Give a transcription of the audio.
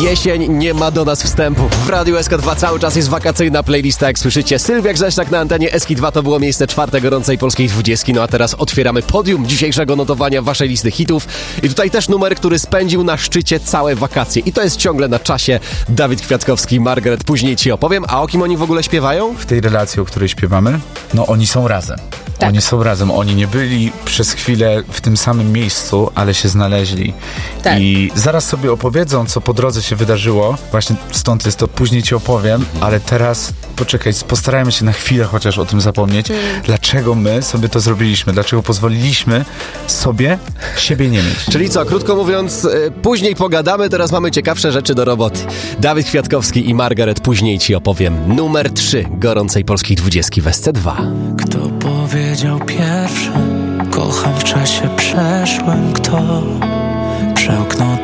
Jesień nie ma do nas wstępu. W Radiu SK2 cały czas jest wakacyjna playlista, jak słyszycie. Sylwia Grzeszczak na antenie SK2 to było miejsce 4 gorącej polskiej 20. No a teraz otwieramy podium dzisiejszego notowania waszej listy hitów. I tutaj też numer, który spędził na szczycie całe wakacje. I to jest ciągle na czasie. Dawid Kwiatkowski, Margaret, później ci opowiem. A o kim oni w ogóle śpiewają? W tej relacji, o której śpiewamy, no oni są razem. Tak. Oni są razem. Oni nie byli przez chwilę w tym samym miejscu, ale się znaleźli. Tak. I zaraz sobie opowiedzą, co po drodze się wydarzyło. Właśnie stąd jest to, później ci opowiem, ale teraz poczekaj, postarajmy się na chwilę chociaż o tym zapomnieć. Dlaczego my sobie to zrobiliśmy? Dlaczego pozwoliliśmy sobie siebie nie mieć? Czyli co, krótko mówiąc, później pogadamy, teraz mamy ciekawsze rzeczy do roboty. Dawid Kwiatkowski i Margaret, później ci opowiem. Numer 3 gorącej polskiej 20 w SC2. Kto powiedział pierwszy, kocham w czasie przeszłym, kto przełknął